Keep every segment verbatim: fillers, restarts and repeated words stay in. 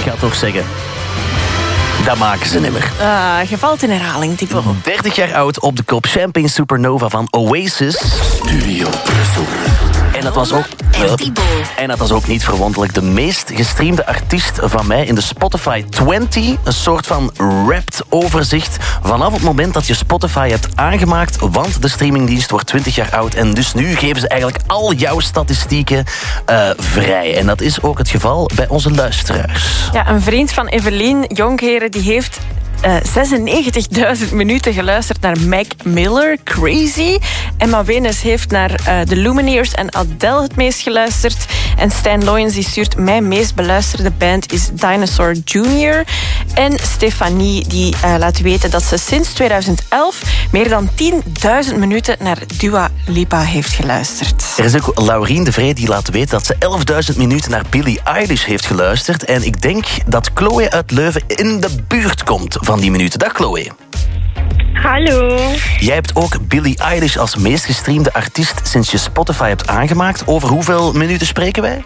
Ik ga toch zeggen... Dat maken ze niet meer. Uh, je valt in herhaling, Thibaut. dertig jaar oud op de kop. Champagne Supernova van Oasis. Studio Brussel. En dat was ook... En dat was ook niet verwonderlijk. De meest gestreamde artiest van mij in de Spotify twintig. Een soort van wrapped overzicht. Vanaf het moment dat je Spotify hebt aangemaakt. Want de streamingdienst wordt twintig jaar oud. En dus nu geven ze eigenlijk al jouw statistieken uh, vrij. En dat is ook het geval bij onze luisteraars. Ja, een vriend van Evelien Jongheren die heeft... Uh, zesennegentigduizend minuten geluisterd naar Mac Miller, Crazy. Emma Venus heeft naar uh, The Lumineers en Adele het meest geluisterd. En Stijn Loyens die stuurt... Mijn meest beluisterde band is Dinosaur junior En Stefanie die uh, laat weten dat ze sinds tweeduizend elf... meer dan tienduizend minuten naar Dua Lipa heeft geluisterd. Er is ook Laurien de Vree die laat weten dat ze elfduizend minuten naar Billie Eilish heeft geluisterd. En ik denk dat Chloe uit Leuven in de buurt komt van die minuten. Dag Chloe. Hallo. Jij hebt ook Billie Eilish als meest gestreamde artiest sinds je Spotify hebt aangemaakt. Over hoeveel minuten spreken wij?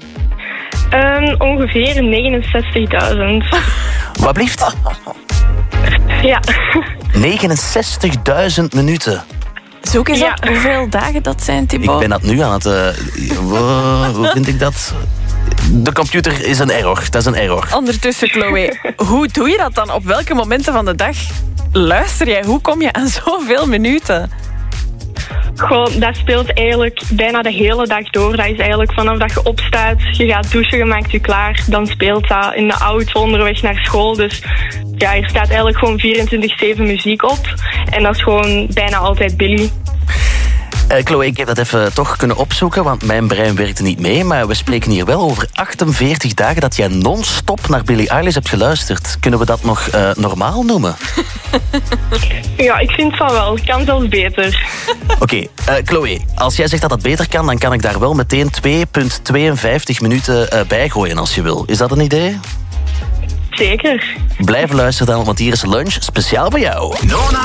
Um, ongeveer negenenzestigduizend. Wat blieft? Ja. negenenzestigduizend minuten. Zoek eens ja. op hoeveel dagen dat zijn, Thibaut. Ik ben dat nu aan het... Uh, wow, hoe vind ik dat? De computer is een error. Dat is een error. Ondertussen, Chloe, hoe doe je dat dan? Op welke momenten van de dag luister jij? Hoe kom je aan zoveel minuten? Gewoon, dat speelt eigenlijk bijna de hele dag door. Dat is eigenlijk vanaf dat je opstaat, je gaat douchen, je maakt je klaar. Dan speelt dat in de auto onderweg naar school. Dus ja, er staat eigenlijk gewoon vierentwintig zeven muziek op. En dat is gewoon bijna altijd Billie. Uh, Chloe, ik heb dat even toch kunnen opzoeken, want mijn brein werkte niet mee. Maar we spreken hier wel over achtenveertig dagen dat jij non-stop naar Billie Eilish hebt geluisterd. Kunnen we dat nog uh, normaal noemen? Ja, ik vind van wel. Het kan zelfs beter. Oké, okay, uh, Chloe, als jij zegt dat dat beter kan, dan kan ik daar wel meteen twee komma tweeënvijftig minuten uh, bij gooien als je wil. Is dat een idee? Zeker. Blijf luisteren dan, want hier is lunch speciaal voor jou. Nona